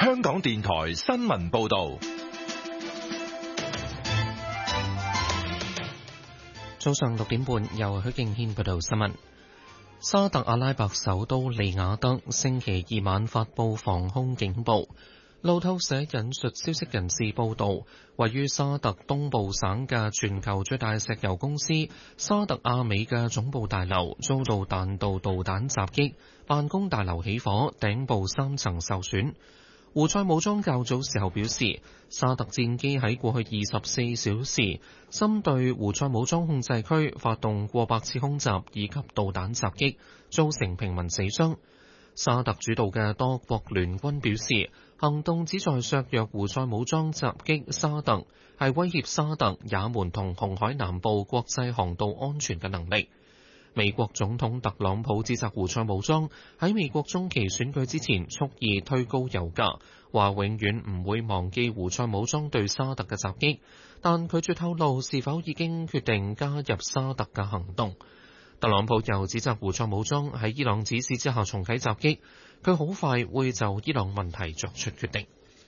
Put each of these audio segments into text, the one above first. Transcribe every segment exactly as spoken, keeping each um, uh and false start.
香港電台新聞報道。 早上六點半，由許敬軒報道新聞。沙特阿拉伯首都利雅得星期二晚發布防空警報。路透社引述消息人士報道，位於沙特東部省嘅全球最大石油公司沙特阿美嘅總部大樓遭到彈道導彈襲擊，辦公大樓起火，頂部三層受損。胡塞武裝較早時候表示，沙特戰機喺過去二十四小時針對胡塞武裝控制區發動過百次空襲以及導彈襲擊，造成平民死傷。沙特主導嘅多國聯軍表示，行動旨在削弱胡塞武裝襲擊沙特，係威脅沙特、也門同紅海南部國際航道安全嘅能力。美國總統特朗普指責胡塞武裝喺美國中期選舉之前蓄意推高油價，話永遠唔會忘記胡塞武裝對沙特嘅襲擊，但拒絕透露是否已經決定加入沙特嘅行動。特朗普又指責胡塞武裝喺伊朗指示之下重啟襲擊，佢好快會就伊朗問題作出決定。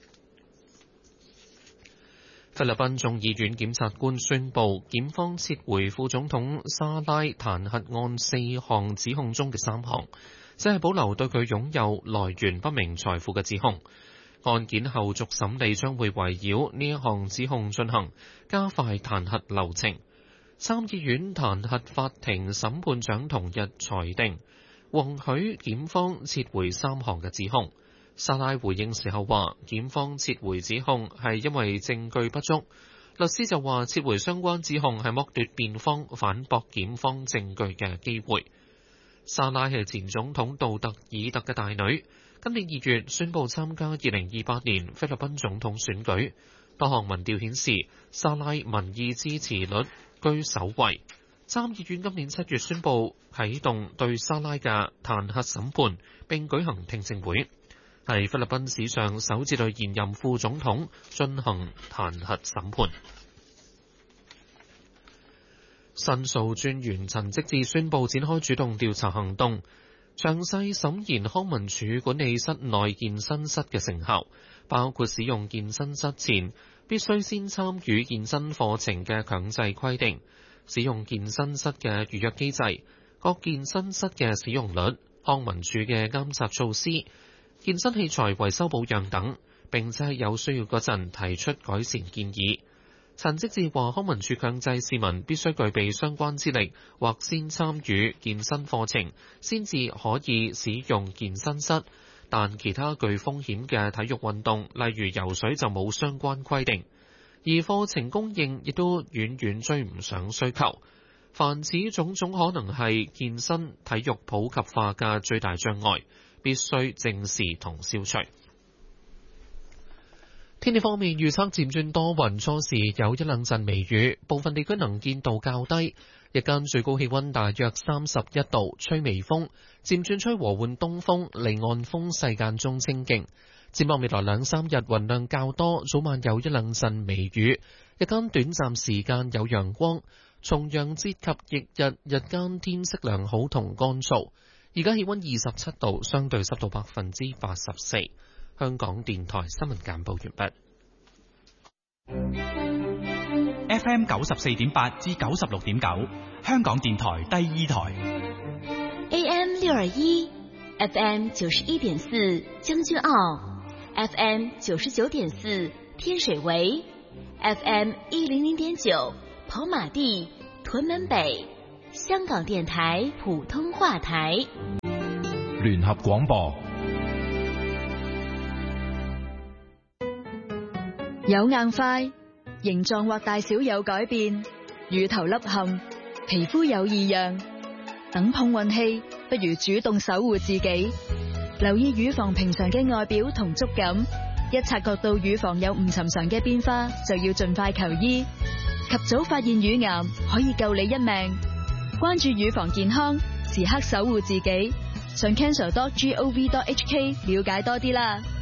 菲律賓眾議院檢察官宣布，檢方撤回副總統沙拉彈劾案四項指控中嘅三項，只係保留對佢擁有來源不明財富嘅指控。案件後續審理將會圍繞呢一項指控進行，加快彈劾流程。參議院彈劾法庭審判長同日裁定，允許檢方撤回三項嘅指控。沙拉回應時候話，檢方撤回指控係因為證據不足。律師就話，撤回相關指控係剝奪辯方反駁檢方證據嘅機會。沙拉係前總統杜特爾特嘅大女，今年二月宣布參加二零二八年菲律賓總統選舉。多項民調顯示，沙拉民意支持率居首位。參議院今年七月宣布啟動對沙拉嘅彈劾審判，並舉行聽證會，係菲律賓史上首次對現任副總統進行彈劾審判。申訴專員陳積志宣布展開主動調查行動，詳細審研康文署管理室內健身室嘅成效，包括使用健身室前必須先參與健身課程嘅強制規定，使用健身室嘅預約機制，各健身室嘅使用率，康文署嘅監察措施，健身器材維修保養等，並且喺有需要嗰陣提出改善建議。陳積志話，康文署強制市民必須具備相關資歷或先參與健身課程，先至可以使用健身室，但其他具風險嘅體育運動，例如游水就冇相關規定，而課程供應亦都遠遠追唔上需求。凡此種種可能係健身體育普及化嘅最大障礙，必須正視同消除。天氣方面，預測漸轉多雲，初時有一兩陣微雨，部分地區能見度較低。日間最高氣溫大約三十一度，吹微風，漸轉吹和緩東風，離岸風勢間中清勁。展望未來兩三日雲量較多，早晚有一兩陣微雨，日間短暫時間有陽光。重陽節及翌日日間天色良好同乾燥。而家氣溫二十七度，相對濕度百分之八十四。香港電台新聞簡報完畢。 F M 九十四點八至九十六點九，香港電台第二台。 A M 六二一 ，F M 九十一點四將軍澳 ，F M 九十九點四天水圍 ，F M 一零零點九跑馬地屯門北，香港電台普通話台。 聯合廣播。 有硬塊，形狀或大小有改變，乳頭凹陷，皮膚有異樣，等碰運氣，不如主動守護自己。留意乳房平常嘅外表同觸感，一察覺到乳房有唔尋常嘅變化，就要盡快求醫。及早發現乳癌，可以救你一命。關注乳房健康，時刻守護自己。上 cancer dot gov dot hk 了解多啲啦。